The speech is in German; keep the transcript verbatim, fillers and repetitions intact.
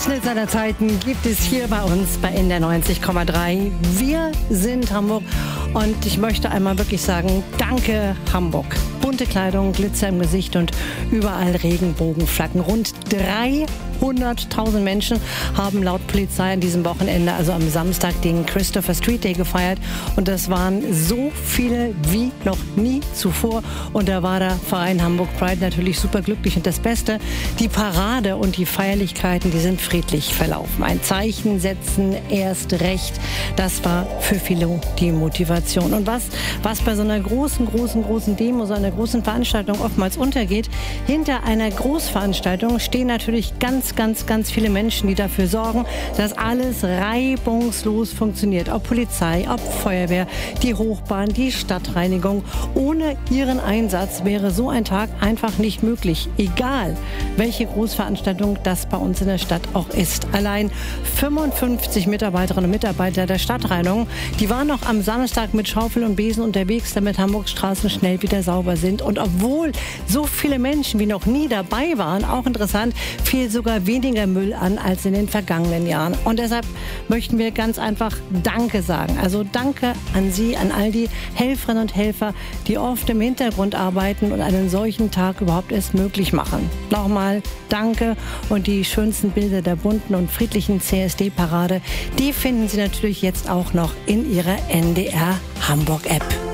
Schnitt seiner Zeiten gibt es hier bei uns bei N D R neunzig Komma drei. Wir sind Hamburg und ich möchte einmal wirklich sagen, danke Hamburg. Bunte Kleidung, Glitzer im Gesicht und überall Regenbogenflaggen. Rund dreihunderttausend Menschen haben laut Polizei an diesem Wochenende, also am Samstag, den Christopher Street Day gefeiert. Und das waren so viele wie noch nie zuvor. Und da war der Verein Hamburg Pride natürlich super glücklich. Und das Beste, die Parade und die Feierlichkeiten, die sind friedlich verlaufen. Ein Zeichen setzen, erst recht, das war für viele die Motivation. Und was, was bei so einer großen, großen, großen Demo, so einer großen Veranstaltung oftmals untergeht, hinter einer Großveranstaltung stehen natürlich ganz, ganz, ganz viele Menschen, die dafür sorgen, dass alles reibungslos funktioniert. Ob Polizei, ob Feuerwehr, die Hochbahn, die Stadtreinigung. Ohne ihren Einsatz wäre so ein Tag einfach nicht möglich. Egal, welche Großveranstaltung das bei uns in der Stadt auch ist. Allein fünfundfünfzig Mitarbeiterinnen und Mitarbeiter der Stadtreinigung, die waren noch am Samstag mit Schaufel und Besen unterwegs, damit Hamburgs Straßen schnell wieder sauber sind. Und obwohl so viele Menschen wie noch nie dabei waren, auch interessant, fiel sogar weniger Müll an als in den vergangenen Jahren. Und deshalb möchten wir ganz einfach Danke sagen. Also Danke an Sie, an all die Helferinnen und Helfer, die oft im Hintergrund arbeiten und einen solchen Tag überhaupt erst möglich machen. Nochmal Danke und die schönsten Bilder der bunten und friedlichen C S D-Parade, die finden Sie natürlich jetzt auch noch in Ihrer N D R Hamburg-App.